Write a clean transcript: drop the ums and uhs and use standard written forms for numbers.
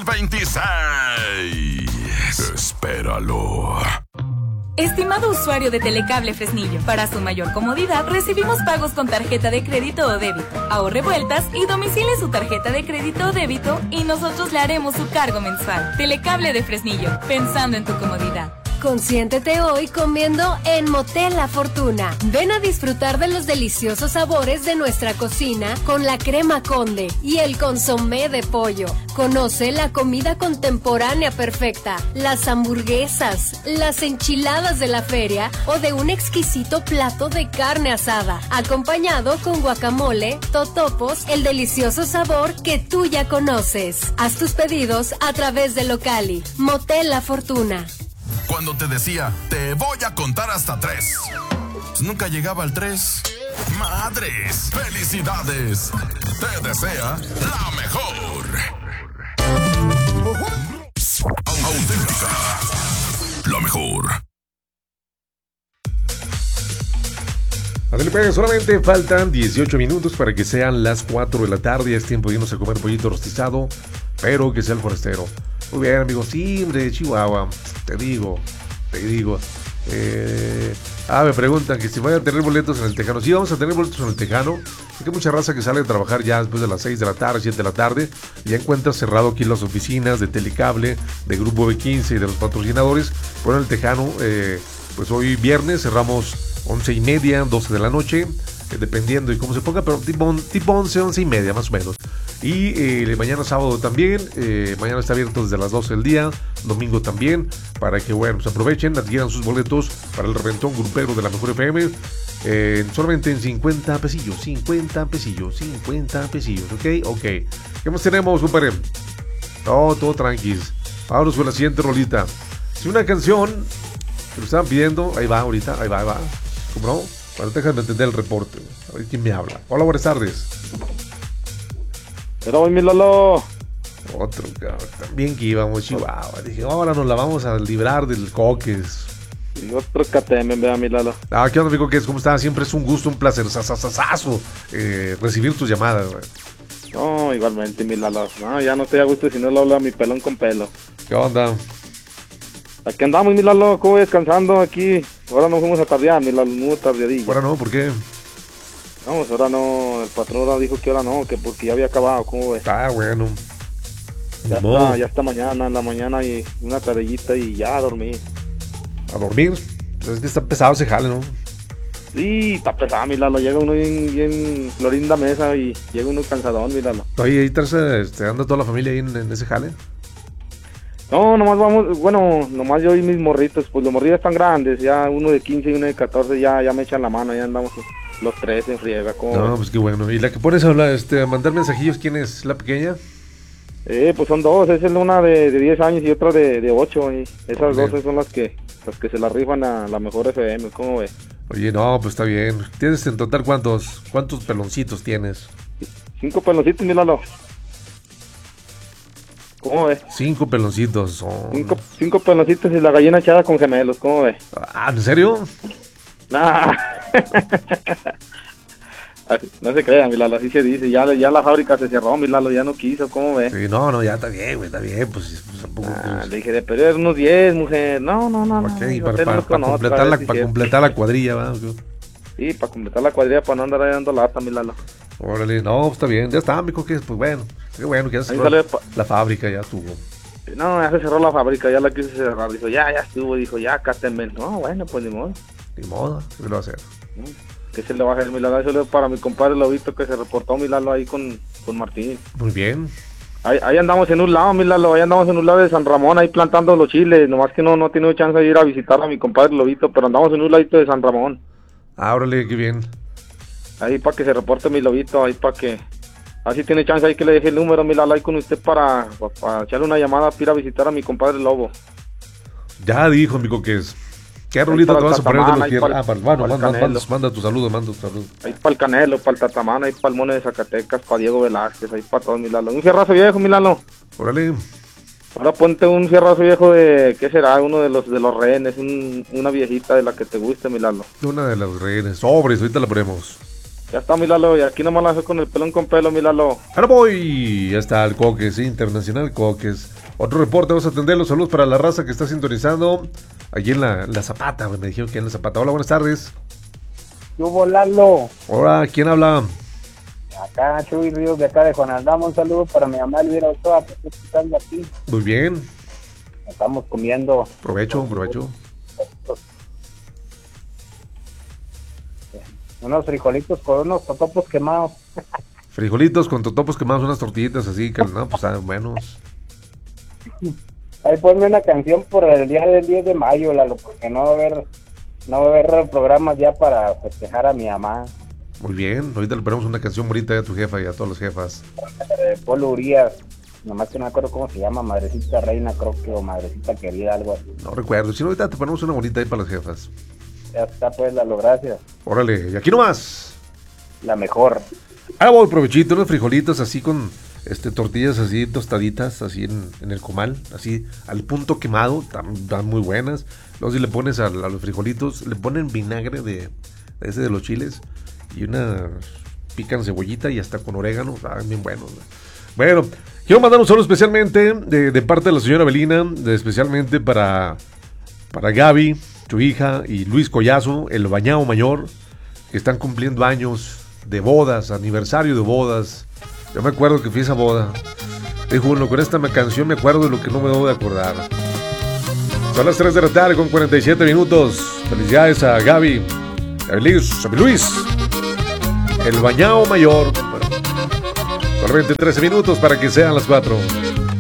2026. Espéralo. Estimado usuario de Telecable Fresnillo, para su mayor comodidad recibimos pagos con tarjeta de crédito o débito. Ahorre vueltas y domicile su tarjeta de crédito o débito y nosotros le haremos su cargo mensual. Telecable de Fresnillo, pensando en tu comodidad. Consiéntete hoy comiendo en Motel La Fortuna. Ven a disfrutar de los deliciosos sabores de nuestra cocina con la crema Conde y el consomé de pollo. Conoce la comida contemporánea perfecta, las hamburguesas, las enchiladas de la feria o de un exquisito plato de carne asada, acompañado con guacamole, totopos, el delicioso sabor que tú ya conoces. Haz tus pedidos a través de Locali. Motel La Fortuna. Cuando te decía, te voy a contar hasta 3. Nunca llegaba al 3. ¡Madres! ¡Felicidades! Te desea la mejor. Auténtica. La mejor. Adele, pues, solamente faltan 18 minutos para que sean las 4 de la tarde. Es tiempo de irnos a comer pollito rostizado, pero que sea el forastero. Muy bien, amigos, sí, de Chihuahua. Te digo. Me preguntan que si voy a tener boletos en el Tejano. Sí, vamos a tener boletos en el Tejano. Hay mucha raza que sale a trabajar ya después de las 6 de la tarde, 7 de la tarde. Y ya encuentras cerrado aquí las oficinas de Telecable, de Grupo B15 y de los patrocinadores. Bueno, el Tejano, pues hoy viernes cerramos 11:30, 12 de la noche. Dependiendo de cómo se ponga, pero tipo 11, 11:30 más o menos. Y mañana sábado también, mañana está abierto desde las 12 del día, domingo también, para que, bueno, pues aprovechen, adquieran sus boletos para el reventón grupero de la Mejor FM, solamente en 50 pesillos, ¿ok? ¿Qué más tenemos, compadre? Todo tranquis. Vámonos con la siguiente rolita. Si una canción que lo estaban pidiendo, ahí va ahorita, ahí va. ¿Cómo no? Bueno, déjame entender el reporte. A ver quién me habla. Hola, buenas tardes. Pero voy, mi Lalo. Otro, cabrón. También que íbamos, Chihuahua. Dije, ahora nos la vamos a librar del Coques. Y otro KTM, vea, mi Lalo. ¿Qué onda, amigo? ¿Cómo estás? Siempre es un gusto, un placer, sasasazo, recibir tus llamadas, güey. No, igualmente, mi Lalo. No, ya no estoy a gusto si no lo habla mi pelón con pelo. ¿Qué onda? Aquí andamos, mi Lalo, como descansando aquí. Ahora nos fuimos a tardear, mi Lalo, muy tardeadillo. Ahora no, ¿por qué? Vamos, ahora no, el patrón ahora dijo que ahora no, que porque ya había acabado, ¿cómo ves? Bueno. Ya está mañana, en la mañana y una tardecita y ya a dormir. ¿A dormir? Pues es que está pesado ese jale, ¿no? Sí, está pesado, mi Lalo, llega uno bien florinda mesa y llega uno cansadón, mi Lalo. Oye, ahí anda toda la familia ahí en ese jale. No, nomás vamos, nomás yo y mis morritos, pues los morritos están grandes, ya uno de 15 y uno de 14 ya me echan la mano, ya andamos los tres en friega. No, pues qué bueno. ¿Y la que pones a mandar mensajillos, quién es? ¿La pequeña? Pues son dos, esa es una de 10 años y otra de 8, y esas dos son las que se la rifan a la Mejor FM, ¿cómo ves? Oye, no, pues está bien. ¿Tienes en total cuántos peloncitos tienes? 5 peloncitos, míralo. ¿Cómo ves? 5 peloncitos son. 5 peloncitos y la gallina echada con gemelos, ¿cómo ves? ¿En serio? Nah. No se crean, Milalo, así se dice. Ya la fábrica se cerró, Milalo, ya no quiso, ¿cómo ves? Sí, no, ya está bien, güey, está bien. Pues tampoco. Le dije, de perder unos 10, mujer. No. Okay, para completar la cuadrilla, ¿va? Sí, para completar la cuadrilla, para no andar ahí dando lata, Milalo. Órale, no, está bien, ya está, amigo, que pues bueno. Qué bueno que ya se cerró la fábrica, ya estuvo. No, ya se cerró la fábrica, ya la quise cerrar. Dijo, ya estuvo, dijo, ya, cátenme. No, bueno, pues ni modo. Ni modo, ¿qué se le va a hacer? ¿Qué se le va a hacer, Milalo? Eso es para mi compadre Lobito, que se reportó, Milalo, ahí con Martín. Muy bien. Ahí andamos en un lado, Milalo, ahí andamos en un lado de San Ramón, ahí plantando los chiles. Nomás que no he tenido chance de ir a visitar a mi compadre Lobito, pero andamos en un ladito de San Ramón. Órale, qué bien. Ahí para que se reporte mi Lobito, ahí para que... Así tiene chance ahí que le deje el número, Milalo, ahí con usted para echarle una llamada para ir a visitar a mi compadre Lobo. Ya dijo, amigo, que es... ¿Qué rolita te vas a poner de los tierras? Manda tu saludo, Ahí para el Canelo, para el Tatamán, ahí para el Mono de Zacatecas, para Diego Velázquez, ahí para todos, Milalo. Un fierrazo viejo, Milalo. Órale. Ahora ponte un fierrazo viejo de... ¿Qué será? Uno de los rehenes, una viejita de la que te guste, Milalo. Una de las rehenes. Sobres, ahorita la ponemos. Ya está, mi Lalo, y aquí nomás la hace con el pelón con pelo, mi Lalo. Ahora voy. Ya está el Coques, Internacional Coques. Otro reporte, vamos a atender los saludos para la raza que está sintonizando. Allí en la Zapata, me dijeron que en la Zapata. Hola, buenas tardes. Yo volando. Hola, ¿quién habla? Acá, Chuy Ríos, de acá de Juan Aldama. Un saludo para mi mamá Elvira Ochoa, que está escuchando aquí. Muy bien. Estamos comiendo. Provecho. Unos frijolitos con unos totopos quemados. Frijolitos con totopos quemados, unas tortillitas así, que no, pues saben buenos. Ahí ponme una canción por el día del 10 de mayo, Lalo, porque no va a haber programas ya para festejar a mi mamá. Muy bien, ahorita le ponemos una canción bonita a tu jefa y a todas las jefas. Polo Urias, nomás que no me acuerdo cómo se llama, Madrecita Reina, creo que, o Madrecita Querida, algo así. No recuerdo, si no ahorita te ponemos una bonita ahí para las jefas. Ya está, pues, Lalo, gracias. Órale, y aquí nomás. La mejor. Ahora voy, provechito, unos frijolitos así con tortillas así tostaditas, así en el comal, así al punto quemado, están muy buenas. Luego si le pones a los frijolitos, le ponen vinagre de ese de los chiles y pican cebollita y hasta con orégano, están bien buenos. Bueno, quiero mandar un saludo especialmente de parte de la señora Belina, especialmente para Gaby, su hija, y Luis Collazo, el bañado mayor, que están cumpliendo años de bodas, aniversario de bodas. Yo me acuerdo que fui a esa boda. Dijo uno, con esta canción me acuerdo de lo que no me debo de acordar. Son las 3 de la tarde con 47 minutos. Felicidades a Gaby, a Luis, el bañado mayor. Solamente 13 minutos para que sean las 4.